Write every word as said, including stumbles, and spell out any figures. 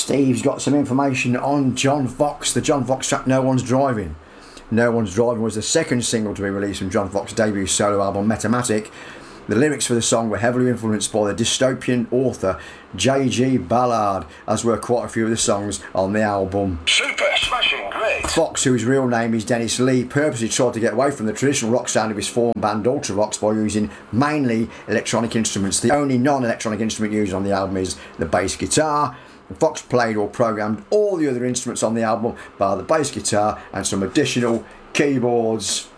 Steve's got some information on John Foxx. The John Foxx track No One's Driving. No One's Driving was the second single to be released from John Foxx's debut solo album Metamatic. The lyrics for the song were heavily influenced by the dystopian author J G Ballard, as were quite a few of the songs on the album. Super smashing great. Foxx, whose real name is Dennis Lee, purposely tried to get away from the traditional rock sound of his former band Ultravox by using mainly electronic instruments. The only non-electronic instrument used on the album is the bass guitar. Foxx played or programmed all the other instruments on the album bar the bass guitar and some additional keyboards.